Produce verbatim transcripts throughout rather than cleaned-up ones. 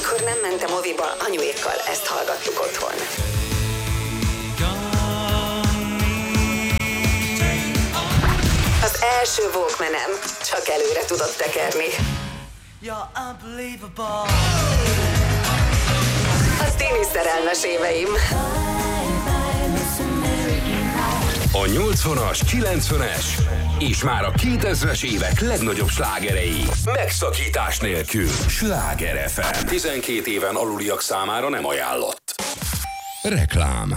Amikor nem mentem moviba, anyuékkal ezt hallgattuk otthon. Az első Walkmanem csak előre tudott tekerni. Az tini szerelmes éveim. A nyolcvanas, kilencvenes és már a kétezres évek legnagyobb slágerei. Megszakítás nélkül. Sláger ef em. tizenkét éven aluliak számára nem ajánlott. Reklám.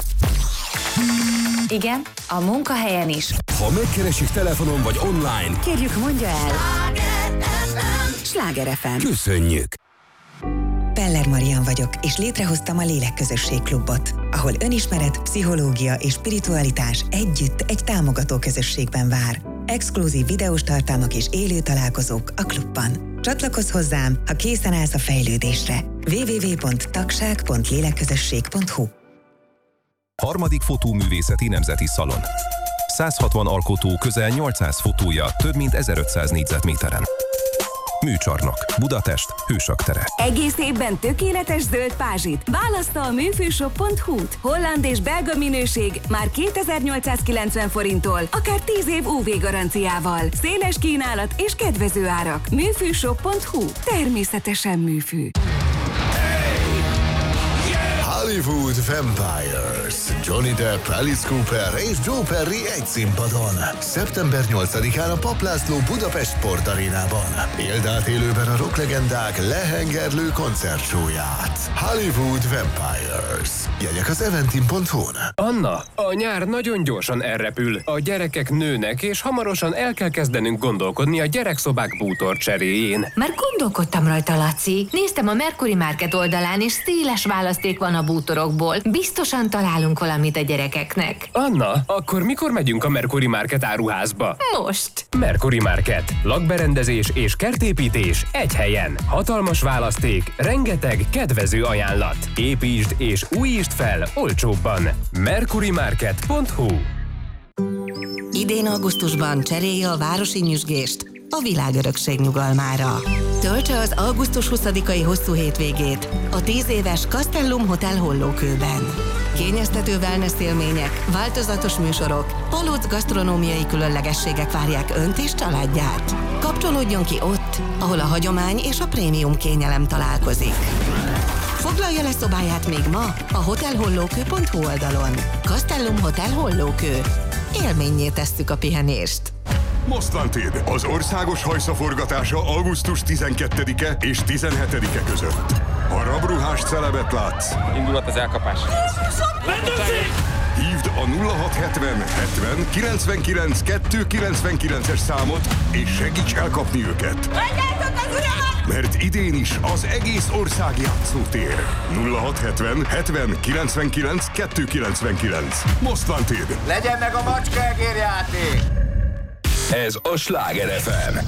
Igen, a munkahelyen is. Ha megkeresik telefonon vagy online, kérjük, mondja el. Sláger ef em. Köszönjük. Peller Marian vagyok, és létrehoztam a Lélekközösség Klubot, ahol önismeret, pszichológia és spiritualitás együtt egy támogató közösségben vár. Exkluzív videós tartalmak és élő találkozók a klubban. Csatlakozz hozzám, ha készen állsz a fejlődésre. double-u double-u double-u pont tagság pont lélekközösség pont hu. Harmadik fotóművészeti nemzeti szalon. száz hatvan alkotó, közel nyolcszáz fotója, több mint ezerötszáz négyzetméteren. Műcsarnok, Budapest, Hősök tere. Egész évben tökéletes zöld pázsit. Választa a műfűshop pont hu-t. Holland és belga minőség már kétezer-nyolcszázkilencven forinttól, akár tíz év ú vé garanciával. Széles kínálat és kedvező árak. műfűshop pont hu. Természetesen műfű. Hollywood Vampires. Johnny Depp, Alice Cooper és Joe Perry egy színpadon. szeptember nyolcadikán a Papp László Budapest Sportarénában. Éld át élőben a rocklegendák lehengerlő koncertsóját. Hollywood Vampires. Jegyek az eventim pont hu-n. Anna, a nyár nagyon gyorsan elrepül. A gyerekek nőnek, és hamarosan el kell kezdenünk gondolkodni a gyerekszobák bútor cseréjén. Már gondolkodtam rajta, Laci. Néztem a Mercury Market oldalán, és széles választék van a bútorokból. Biztosan találunk valamit a gyerekeknek. Anna, akkor mikor megyünk a Mercury Market áruházba? Most! Mercury Market. Lakberendezés és kertépítés egy helyen. Hatalmas választék, rengeteg kedvező ajánlat. Építsd és újítsd fel olcsóbban. mercury market pont hu. Idén augusztusban cserélje a városi nyüzsgést a világörökség nyugalmára. Töltse az augusztus huszadikai hosszú hétvégét a tíz éves Castellum Hotel Hollókőben. Kényeztető wellness élmények, változatos műsorok, palóc gasztronómiai különlegességek várják önt és családját. Kapcsolódjon ki ott, ahol a hagyomány és a prémium kényelem találkozik. Foglalja le szobáját még ma a hotelhollókő pont hu oldalon. Castellum Hotel Hollókő. Élménnyé tesszük a pihenést. Mostlanted, az országos hajszaforgatása augusztus tizenkettedike és tizenhetedike között. Ha rabruhás celebet látsz, indulat az elkapás. Hívd a nulla hat hetven hetven kilencvenkilenc kettőszázkilencvenkilences számot, és segíts elkapni őket. Mert idén is az egész ország játszótér. nulla hat hetven hetven kilencvenkilenc kettőszázkilencvenkilenc. Mostlanted. Legyen meg a macskaegérjáték! Ez a Sláger ef em.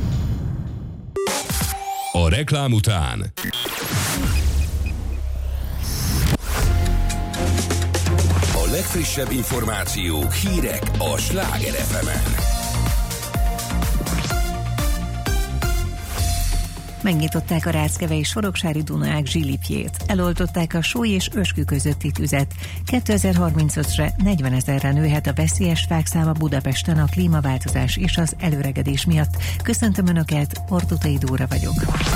A reklám után a legfrissebb információk, hírek a Sláger ef emen. Megnyitották a Ráckevei Soroksári Dunaák zsilipjét. Eloltották a Sóly és Öskü közötti tüzet. kétezer-harmincötre negyvenezerre nőhet a veszélyes fák száma Budapesten a klímaváltozás és az előregedés miatt. Köszöntöm Önöket, Ordutai Dóra vagyok.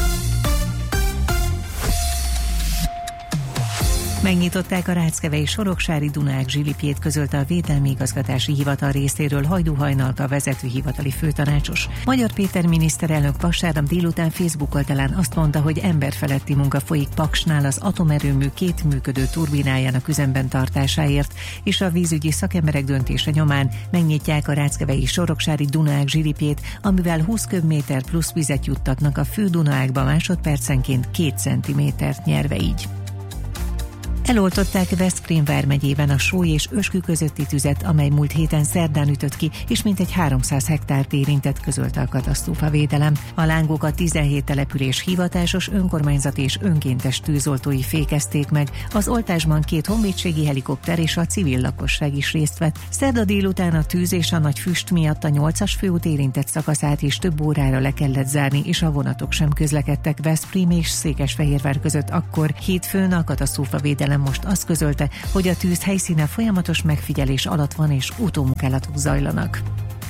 Megnyitották a Ráckevei Soroksári Dunaák zsilipjét, közölte a Védelmi Igazgatási Hivatal részéről Hajdú Hajnalka vezető hivatali főtanácsos. Magyar Péter miniszterelnök vasárnap délután Facebook oldalán azt mondta, hogy emberfeletti munka folyik Paksnál az atomerőmű két működő turbinájának üzemben tartásáért, és a vízügyi szakemberek döntése nyomán megnyitják a Ráckevei Soroksári Dunaák zsilipjét, amivel húsz köbméter plusz vizet juttatnak a fő Dunaákba másodpercenként két centimétert nyerve így. Eloltották Veszprém vármegyében a Sóly és Öskü közötti tüzet, amely múlt héten szerdán ütött ki, és mintegy háromszáz hektárt érintett, közölte a katasztrófavédelem. A lángokat tizenhét település hivatásos, önkormányzati és önkéntes tűzoltói fékezték meg. Az oltásban két honvédségi helikopter és a civil lakosság is részt vett. Szerda délután a tűz és a nagy füst miatt a nyolcas főút érintett szakaszát is több órára le kellett zárni, és a vonatok sem közlekedtek Veszprém és Székesfehérvár között. Akkor hétfőn a katasztrófavédelem most azt közölte, hogy a tűz helyszíne folyamatos megfigyelés alatt van és utómunkálatok zajlanak.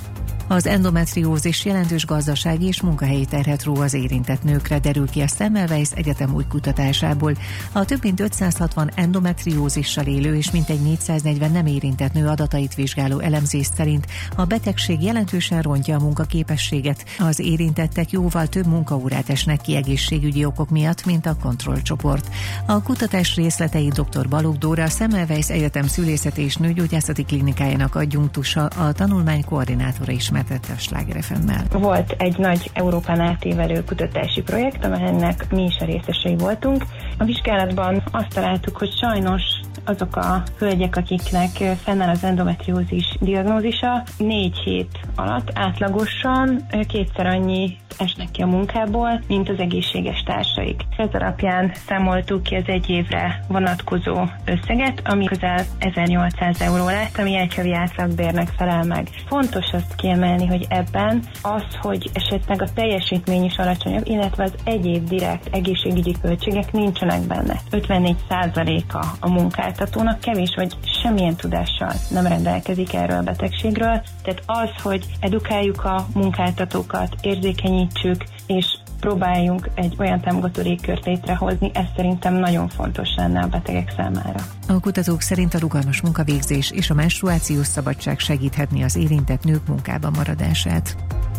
Az endometriózis jelentős gazdasági és munkahelyi terhet ró az érintett nőkre, derül ki a Semmelweis Egyetem új kutatásából. A több mint ötszázhatvan endometriózissal élő és mintegy négyszáznegyven nem érintett nő adatait vizsgáló elemzés szerint a betegség jelentősen rontja a munkaképességet. Az érintettek jóval több munkaórát esnek ki egészségügyi okok miatt, mint a kontrollcsoport. A kutatás részletei dr. Balogh Dóra, a Semmelweis Egyetem szülészeti és nőgyógyászati klinikájának adjunktusa, a tanulmány koordinátora is a Sláger ef emmel. Volt egy nagy Európán átívelő kutatási projekt, amelynek mi is a részesei voltunk. A vizsgálatban azt találtuk, hogy sajnos azok a hölgyek, akiknek fennáll az endometriózis diagnózisa, négy hét alatt átlagosan kétszer annyi esnek ki a munkából, mint az egészséges társaik. Ez alapján számoltuk ki az egy évre vonatkozó összeget, ami közel ezernyolcszáz euró lett, ami egy havi átlagbérnek felel meg. Fontos azt kiemelni, hogy ebben az, hogy esetleg a teljesítmény is alacsonyabb, illetve az egyéb direkt egészségügyi költségek nincsenek benne. ötvennégy százaléka a munkáltatónak kevés vagy semmilyen tudással nem rendelkezik erről a betegségről. Tehát az, hogy edukáljuk a munkáltatókat, érzékenyítsük, és próbáljunk egy olyan támogató légkört létrehozni, ez szerintem nagyon fontos lenne a betegek számára. A kutatók szerint a rugalmas munkavégzés és a menstruációs szabadság segíthetni az érintett nők munkában maradását.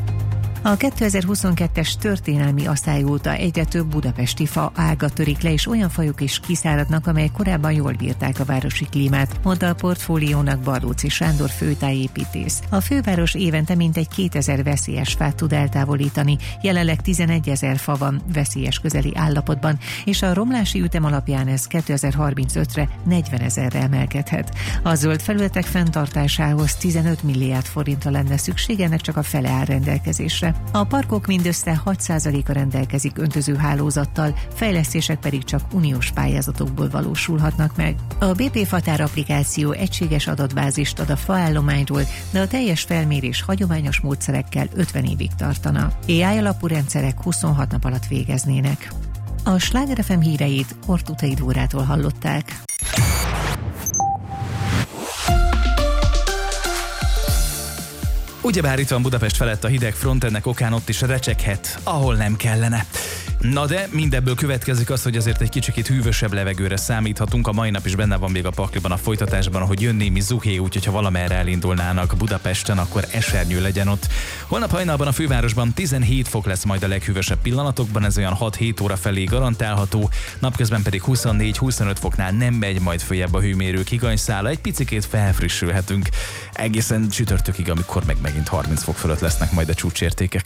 A kétezer-huszonkettes történelmi asszály óta egyre több budapesti fa ága törik le, és olyan fajok is kiszáradnak, amelyek korábban jól bírták a városi klímát, mondta a portfóliónak Bardóczy Sándor főtájépítész. A főváros évente mintegy kétezer veszélyes fát tud eltávolítani, jelenleg tizenegyezer fa van veszélyes közeli állapotban, és a romlási ütem alapján ez kétezer-harmincötre negyvenezerre emelkedhet. A zöld felületek fenntartásához tizenöt milliárd forintra lenne szükség, ennek csak a fele áll rendelkezésre. A parkok mindössze hat százaléka rendelkezik öntözőhálózattal, fejlesztések pedig csak uniós pályázatokból valósulhatnak meg. A bé pé Fatár applikáció egységes adatbázist ad a faállományról, de a teljes felmérés hagyományos módszerekkel ötven évig tartana. á i alapú rendszerek huszonhat nap alatt végeznének. A Sláger ef em híreit Ortutai Dórától hallották. Ugyebár itt van Budapest felett a hideg front, ennek okán ott is recseghet, ahol nem kellene. Na de mindebből következik az, hogy azért egy kicsikét hűvösebb levegőre számíthatunk. A mai nap is benne van még a pakliban, a folytatásban, hogy jön némi zuhé, úgyhogy ha valamerre elindulnának Budapesten, akkor esernyő legyen ott. Holnap hajnalban a fővárosban tizenhét fok lesz majd a leghűvösebb pillanatokban, ez olyan hat-hét óra felé garantálható, napközben pedig huszonnégy-huszonöt foknál nem megy majd följebb a hőmérő higanyszála, egy picikét felfrissülhetünk. Egészen csütörtökig, amikor meg megint harminc fok fölött lesznek majd a csúcsértékek.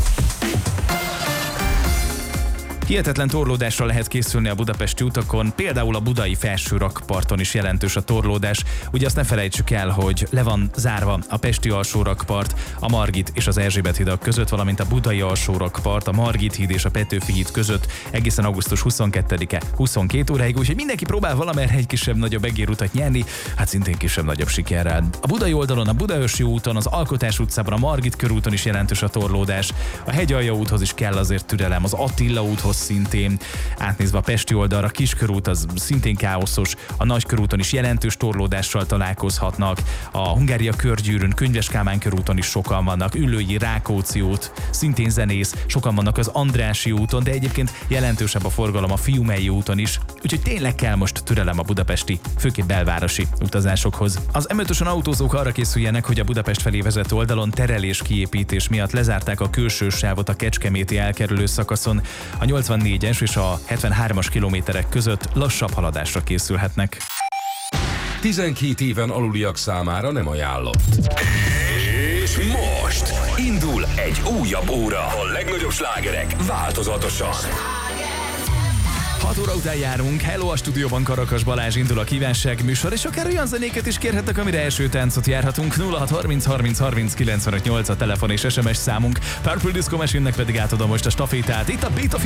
Hihetetlen torlódásra lehet készülni a budapesti utakon, például a budai felsőrakparton is jelentős a torlódás. Ugye azt ne felejtsük el, hogy le van zárva a pesti alsórakpart, a Margit és az Erzsébet hidak között, valamint a budai alsórakpart, a Margit híd és a Petőfi híd között egészen augusztus huszonkettedike huszonkét óráig, úgyhogy mindenki próbál valamerre egy kisebb-nagyobb egérutat nyerni, hát szintén kisebb-nagyobb sikerrel. A budai oldalon, a Budaörsi úton, az Alkotás utcában, a Margit körúton is jelentős a torlódás. A Hegyalja úthoz is kell azért türelem, az Attila úthoz szintén. Átnézve a pesti oldalra, Kiskörút az szintén káoszos, a Nagykörúton is jelentős torlódással találkozhatnak, a Hungária körgyűrűn, Könyves Kálmán körúton is sokan vannak, Üllői, Rákóczi út, szintén zenész, sokan vannak az Andrássy úton, de egyébként jelentősebb a forgalom a Fiumei úton is, úgyhogy tényleg kell most türelem a budapesti, főképp belvárosi utazásokhoz. Az em ötösen autózók arra készüljenek, hogy a Budapest felé vezető oldalon terelés kiépítés miatt lezárták a külső sávot a kecskeméti elkerülő szakaszon. A nyolcvannégyes és a hetvenhármas kilométerek között lassabb haladásra készülhetnek. tizenkét éven aluliak számára nem ajánlott. És most indul egy újabb óra. A legnagyobb slágerek változatosan. hat óra után járunk, hello a stúdióban Karakas Balázs, indul a kívánság műsor, és akár olyan zenéket is kérhettek, amire első táncot járhatunk. nulla hat harminc harminc harminc kilencvenöt nyolc a telefon és es em es számunk. Purple Disco Machine-nek pedig átadom most a stafétát. Itt a Beat of